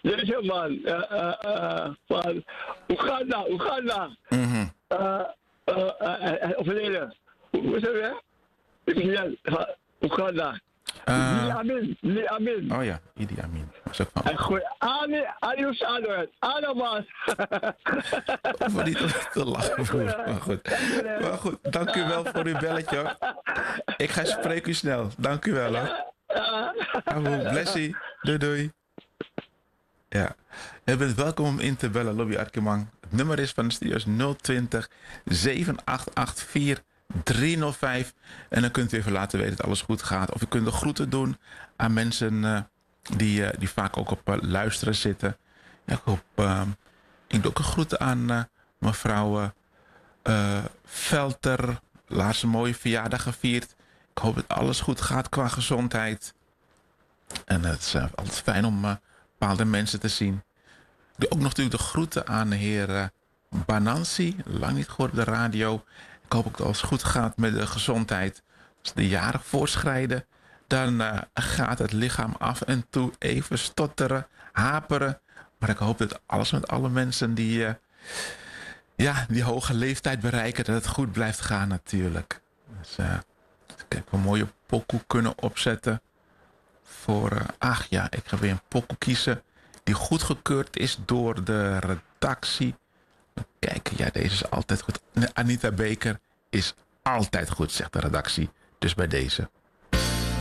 Deze man. Van Oeganda. Oeganda. Mhm. Overleden. Hoe is het weer? Ik weet niet. Oeganda. Idi Amin. Idi Amin. Oh ja, Idi Amin. Was ook van. En goed. Adios, Adward. Adamas. Hoef niet te lachen, broer. Maar goed, dank u wel voor uw belletje, hoor. Ik ga spreken u snel. Dank u wel, hoor. Blessie. Doei, doei. Ja. U bent welkom om in te bellen, Lobby Arkemang. Het nummer is van de studios 020 7884 305. En dan kunt u even laten weten dat alles goed gaat. Of u kunt de groeten doen aan mensen die vaak ook op luisteren zitten. Ja, ik doe ook een groeten aan mevrouw Velter. Laatst een mooie verjaardag gevierd. Ik hoop dat alles goed gaat qua gezondheid. En het is altijd fijn om bepaalde mensen te zien. Ik doe ook nog natuurlijk de groeten aan de heer Banansi. Lang niet gehoord op de radio. Ik hoop ook dat alles goed gaat met de gezondheid. Als de jaren voortschrijden, dan gaat het lichaam af en toe even stotteren, haperen. Maar ik hoop dat alles met alle mensen die hoge leeftijd bereiken, dat het goed blijft gaan natuurlijk. Dus kijk, we een mooie pokoe kunnen opzetten. Ik ga weer een pokoe kiezen die goedgekeurd is door de redactie. Kijk, ja, deze is altijd goed. Anita Baker is altijd goed, zegt de redactie. Dus bij deze.